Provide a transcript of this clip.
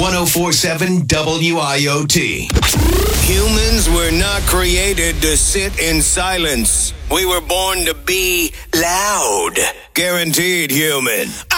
1047 WIOT. Humans were not created to sit in silence. We were born to be loud. Guaranteed human.